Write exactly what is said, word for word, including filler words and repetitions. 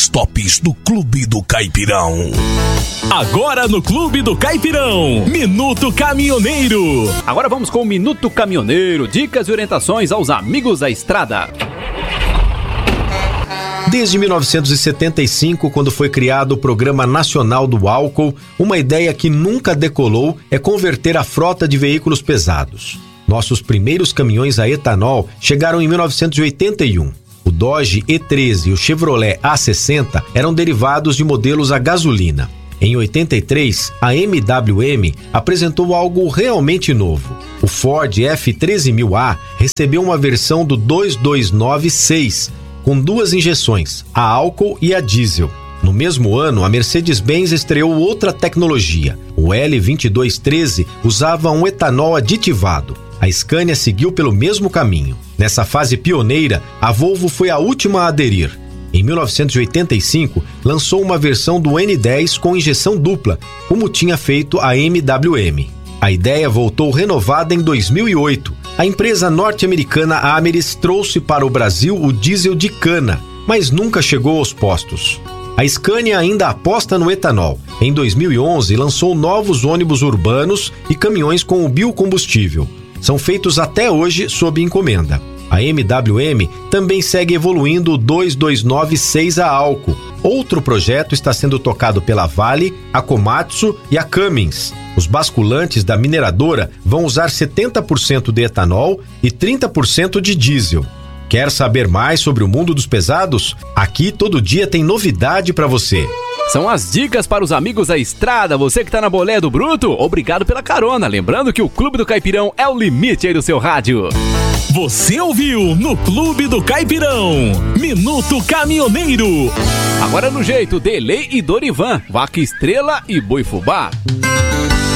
Os tops do Clube do Caipirão. Agora no Clube do Caipirão, Minuto Caminhoneiro. Agora vamos com o Minuto Caminhoneiro, dicas e orientações aos amigos da estrada. Desde mil novecentos e setenta e cinco, quando foi criado o Programa Nacional do Álcool, uma ideia que nunca decolou é converter a frota de veículos pesados. Nossos primeiros caminhões a etanol chegaram em mil novecentos e oitenta e um. O Dodge E treze e o Chevrolet A sessenta eram derivados de modelos a gasolina. Em oitenta e três, a M W M apresentou algo realmente novo. O Ford F treze mil A recebeu uma versão do dois dois nove seis, com duas injeções, a álcool e a diesel. No mesmo ano, a Mercedes-Benz estreou outra tecnologia. O L vinte e dois treze usava um etanol aditivado. A Scania seguiu pelo mesmo caminho. Nessa fase pioneira, a Volvo foi a última a aderir. Em mil novecentos e oitenta e cinco, lançou uma versão do N dez com injeção dupla, como tinha feito a M W M. A ideia voltou renovada em dois mil e oito. A empresa norte-americana Ameris trouxe para o Brasil o diesel de cana, mas nunca chegou aos postos. A Scania ainda aposta no etanol. Em dois mil e onze, lançou novos ônibus urbanos e caminhões com o biocombustível. São feitos até hoje sob encomenda. A M W M também segue evoluindo o dois dois nove seis a álcool. Outro projeto está sendo tocado pela Vale, a Komatsu e a Cummins. Os basculantes da mineradora vão usar setenta por cento de etanol e trinta por cento de diesel. Quer saber mais sobre o mundo dos pesados? Aqui todo dia tem novidade para você. São as dicas para os amigos da estrada. Você que tá na bolé do Bruto, obrigado pela carona. Lembrando que o Clube do Caipirão é o limite aí do seu rádio. Você ouviu no Clube do Caipirão, Minuto Caminhoneiro. Agora no jeito, Delay e Dorivan, Vaca Estrela e Boi Fubá.